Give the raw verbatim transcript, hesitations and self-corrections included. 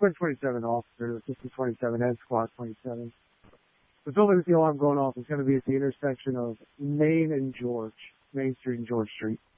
Squad twenty-seven officer, fifty twenty-seven and Squad twenty-seven. The building with the alarm going off is going to be at the intersection of Main and George, Main Street and George Street.